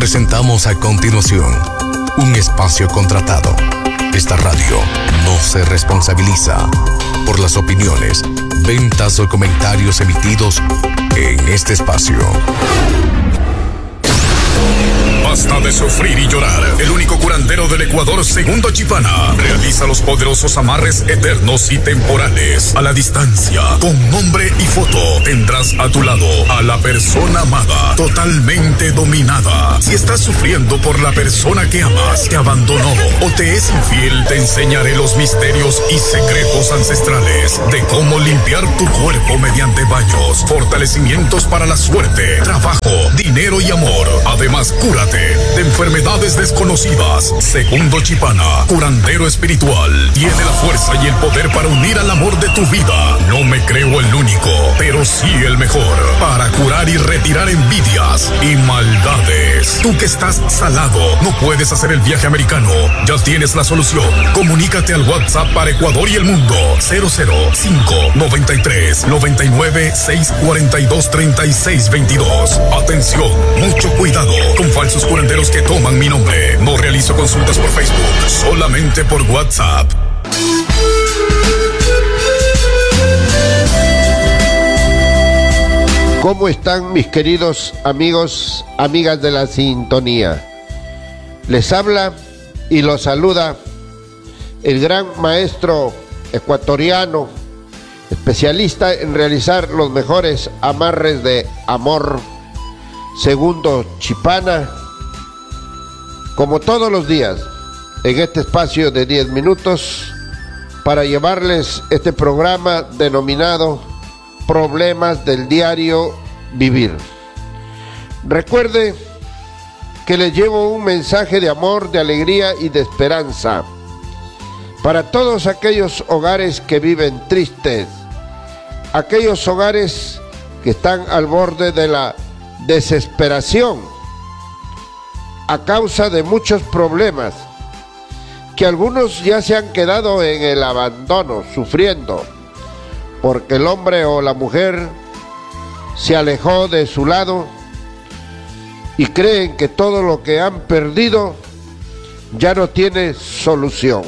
Presentamos a continuación un espacio contratado. Esta radio no se responsabiliza por las opiniones, ventas o comentarios emitidos en este espacio. Basta de sufrir y llorar. El único curandero del Ecuador, Segundo Chipana, realiza los poderosos amarres eternos y temporales. A la distancia, con nombre y foto, tendrás a tu lado a la persona amada, totalmente dominada. Si estás sufriendo por la persona que amas, te abandonó o te es infiel, te enseñaré los misterios y secretos ancestrales de cómo limpiar tu cuerpo mediante baños, fortalecimientos para la suerte, trabajo, dinero y amor. Además, cúrate de enfermedades desconocidas. Segundo Chipana, curandero espiritual, tiene la fuerza y el poder para unir al amor de tu vida. No me creo el único, pero sí el mejor, para curar y retirar envidias y maldades. Tú que estás salado, no puedes hacer el viaje americano, ya tienes la solución. Comunícate al WhatsApp para Ecuador y el mundo, 005-93-99-642-3622. Atención, mucho cuidado con falsos curanderos que toman mi nombre. No realizo consultas por Facebook, solamente por WhatsApp. ¿Cómo están mis queridos amigos, amigas de la sintonía? Les habla y los saluda el gran maestro ecuatoriano, especialista en realizar los mejores amarres de amor, Segundo Chipana, como todos los días, en este espacio de 10 minutos, para llevarles este programa denominado Problemas del Diario Vivir. Recuerde que les llevo un mensaje de amor, de alegría y de esperanza para todos aquellos hogares que viven tristes, aquellos hogares que están al borde de la desesperación a causa de muchos problemas, que algunos ya se han quedado en el abandono, sufriendo, porque el hombre o la mujer se alejó de su lado y creen que todo lo que han perdido ya no tiene solución.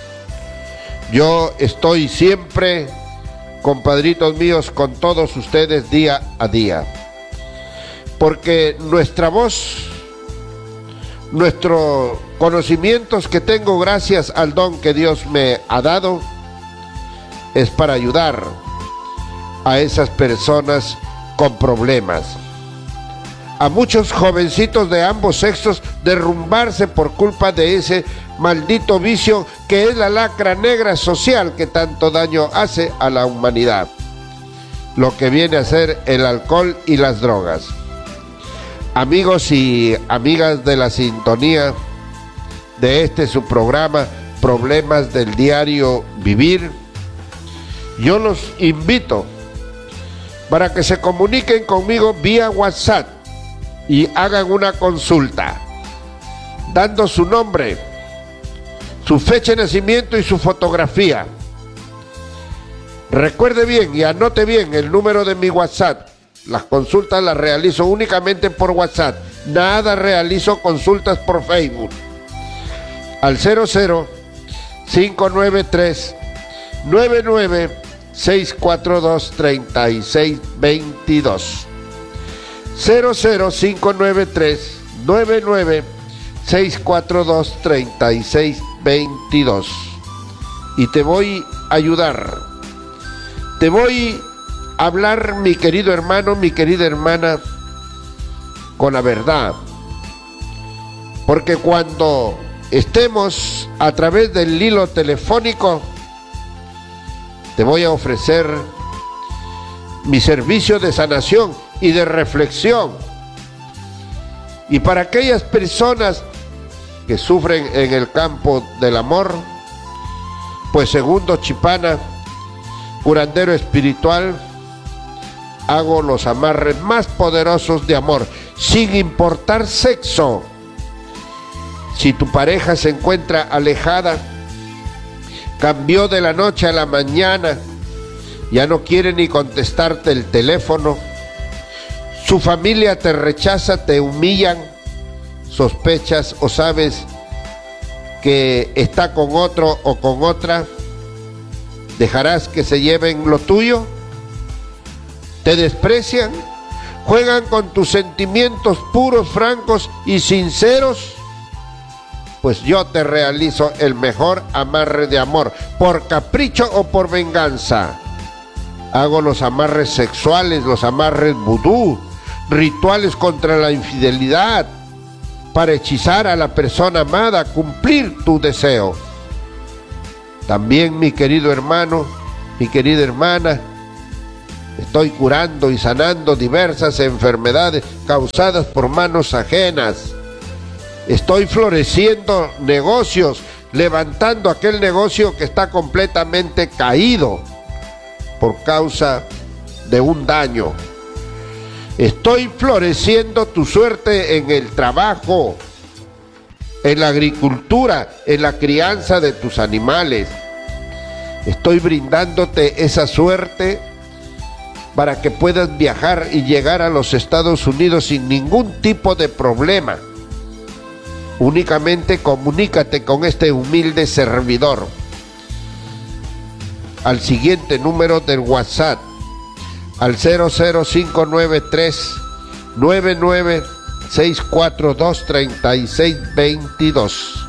Yo estoy siempre, compadritos míos, con todos ustedes día a día, porque nuestra voz, nuestros conocimientos que tengo gracias al don que Dios me ha dado, es para ayudar a esas personas con problemas. A muchos jovencitos de ambos sexos derrumbarse por culpa de ese maldito vicio que es la lacra negra social que tanto daño hace a la humanidad, lo que viene a ser el alcohol y las drogas. Amigos y amigas de la sintonía de este su programa Problemas del Diario Vivir, yo los invito para que se comuniquen conmigo vía WhatsApp y hagan una consulta, dando su nombre, su fecha de nacimiento y su fotografía. Recuerde bien y anote bien el número de mi WhatsApp. Las consultas las realizo únicamente por WhatsApp. Nada realizo consultas por Facebook. Al 00593 99-642-3622. 00593-99-642-3622. Y te voy a ayudar. Te voy a hablar, mi querido hermano, mi querida hermana, con la verdad. Porque cuando estemos a través del hilo telefónico, te voy a ofrecer mi servicio de sanación y de reflexión. Y para aquellas personas que sufren en el campo del amor, pues Segundo Chipana, curandero espiritual, hago los amarres más poderosos de amor, sin importar sexo. Si tu pareja se encuentra alejada, cambió de la noche a la mañana, ya no quiere ni contestarte el teléfono, su familia te rechaza, te humillan, sospechas o sabes que está con otro o con otra, ¿dejarás que se lleven lo tuyo? ¿Te desprecian? ¿Juegan con tus sentimientos puros, francos y sinceros? Pues yo te realizo el mejor amarre de amor, por capricho o por venganza. Hago los amarres sexuales, los amarres vudú, rituales contra la infidelidad, para hechizar a la persona amada, cumplir tu deseo. También, mi querido hermano, mi querida hermana, estoy curando y sanando diversas enfermedades causadas por manos ajenas. Estoy floreciendo negocios, levantando aquel negocio que está completamente caído por causa de un daño. Estoy floreciendo tu suerte en el trabajo, en la agricultura, en la crianza de tus animales. Estoy brindándote esa suerte para que puedas viajar y llegar a los Estados Unidos sin ningún tipo de problema. Únicamente comunícate con este humilde servidor al siguiente número del WhatsApp, al 00593 99642 3622,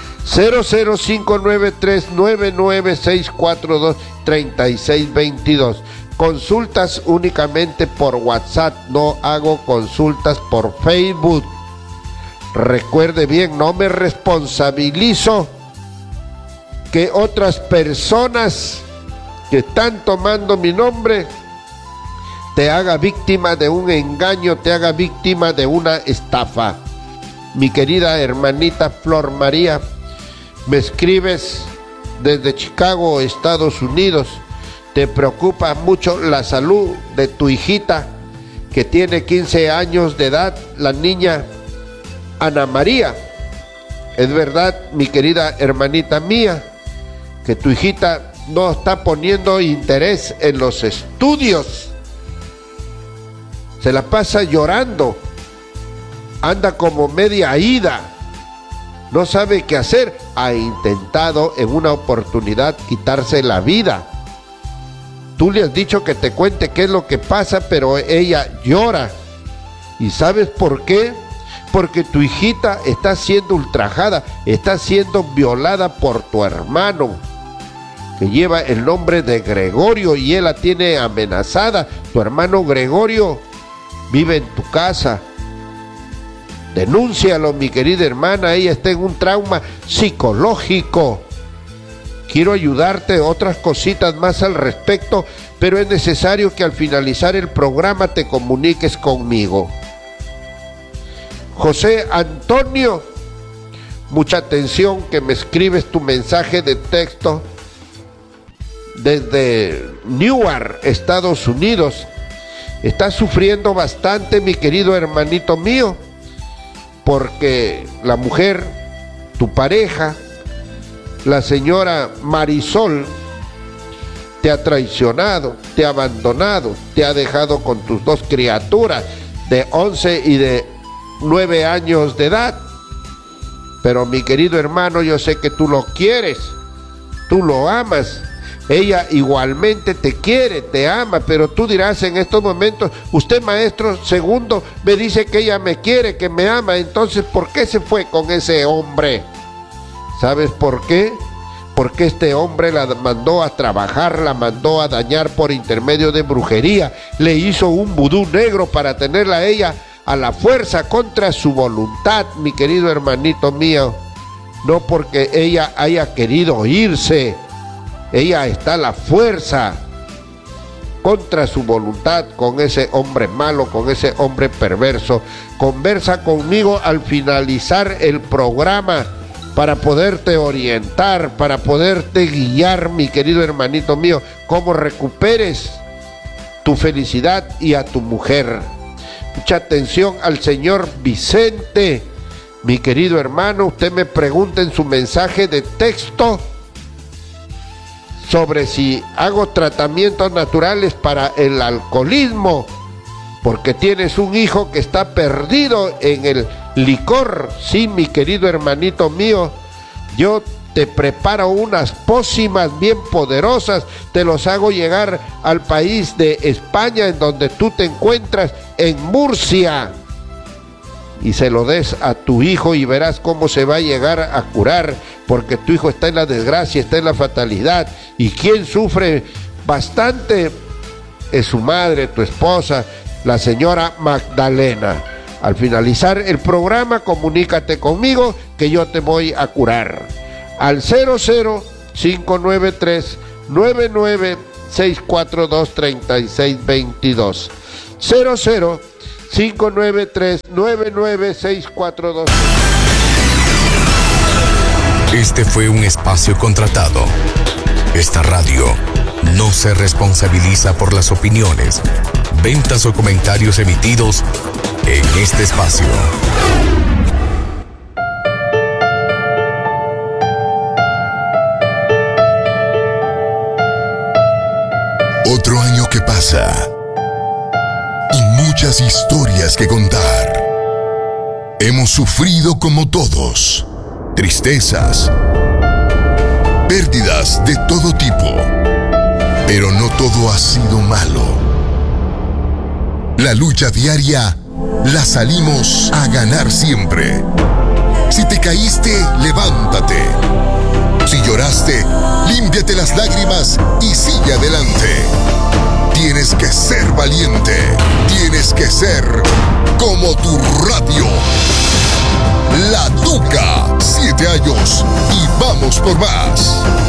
00593 99642 3622. Consultas únicamente por WhatsApp, no hago consultas por Facebook. Recuerde bien, no me responsabilizo que otras personas que están tomando mi nombre te haga víctima de un engaño, te haga víctima de una estafa. Mi querida hermanita Flor María, me escribes desde Chicago, Estados Unidos. Te preocupa mucho la salud de tu hijita que tiene 15 años de edad, la niña Ana María. Es verdad, mi querida hermanita mía, que tu hijita no está poniendo interés en los estudios. Se la pasa llorando, anda como media ida, no sabe qué hacer. Ha intentado en una oportunidad quitarse la vida. Tú le has dicho que te cuente qué es lo que pasa, pero ella llora. ¿Y sabes por qué? Porque tu hijita está siendo ultrajada, está siendo violada por tu hermano, que lleva el nombre de Gregorio, y él la tiene amenazada. Tu hermano Gregorio vive en tu casa. Denúncialo, mi querida hermana, ella está en un trauma psicológico. Quiero ayudarte, otras cositas más al respecto, pero es necesario que al finalizar el programa te comuniques conmigo. José Antonio, mucha atención que me escribes tu mensaje de texto desde Newark, Estados Unidos. Estás sufriendo bastante, mi querido hermanito mío, porque la mujer, tu pareja, la señora Marisol, te ha traicionado, te ha abandonado, te ha dejado con tus dos criaturas de 11 y de 9 años de edad. Pero mi querido hermano, yo sé que tú lo quieres, tú lo amas. Ella igualmente te quiere, te ama, pero tú dirás en estos momentos: usted, maestro segundo, me dice que ella me quiere, que me ama, entonces ¿por qué se fue con ese hombre? ¿Sabes por qué? Porque este hombre la mandó a trabajar, la mandó a dañar por intermedio de brujería, le hizo un vudú negro para tenerla a ella a la fuerza contra su voluntad, mi querido hermanito mío. No porque ella haya querido irse, ella está a la fuerza contra su voluntad con ese hombre malo, con ese hombre perverso. Conversa conmigo al finalizar el programa para poderte orientar, para poderte guiar, mi querido hermanito mío, cómo recuperes tu felicidad y a tu mujer. Mucha atención al señor Vicente, mi querido hermano. Usted me pregunta en su mensaje de texto sobre si hago tratamientos naturales para el alcoholismo, porque tienes un hijo que está perdido en el licor. Sí, mi querido hermanito mío, yo te preparo unas pócimas bien poderosas, te los hago llegar al país de España, en donde tú te encuentras, en Murcia, y se lo des a tu hijo y verás cómo se va a llegar a curar, porque tu hijo está en la desgracia, está en la fatalidad, y quien sufre bastante es su madre, tu esposa, la señora Magdalena. Al finalizar el programa, comunícate conmigo que yo te voy a curar. Al 00-593-99-642-3622. 00-593-99-642. Este fue un espacio contratado. Esta radio no se responsabiliza por las opiniones, ventas o comentarios emitidos en este espacio. Otro año que pasa y muchas historias que contar. Hemos sufrido como todos, tristezas, pérdidas de todo tipo, pero no todo ha sido malo. La lucha diaria la salimos a ganar siempre. Si te caíste, levántate. Si lloraste, límpiate las lágrimas y sigue adelante. Tienes que ser valiente. Tienes que ser como tu radio. La Tuca, 7 años y vamos por más.